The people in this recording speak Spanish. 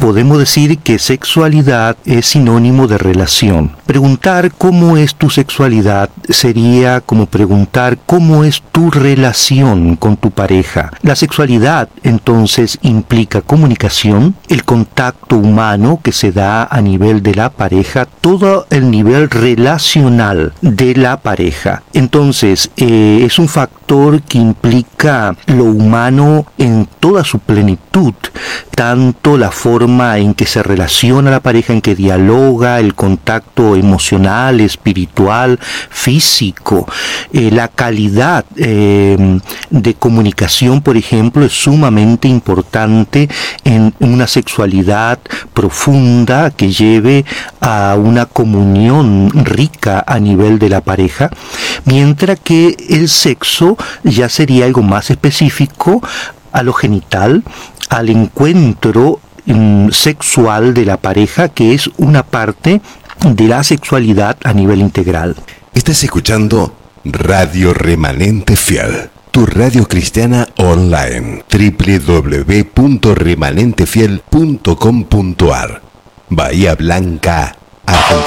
podemos decir que sexualidad es sinónimo de relación. Preguntar cómo es tu sexualidad sería como preguntar cómo es tu relación con tu pareja. La sexualidad entonces implica comunicación, el contacto humano que se da a nivel de la pareja, todo el nivel relacional de la pareja. Entonces es un factor que implica lo humano en toda su plenitud, tanto la forma en que se relaciona la pareja, en que dialoga, el contacto emocional, espiritual, físico, la calidad de comunicación, por ejemplo, es sumamente importante en una sexualidad profunda que lleve a una comunión rica a nivel de la pareja, mientras que el sexo ya sería algo más específico a lo genital, al encuentro sexual de la pareja, que es una parte de la sexualidad a nivel integral. Estás escuchando Radio Remanente Fiel, tu radio cristiana online, www.remanentefiel.com.ar, Bahía Blanca, Argentina.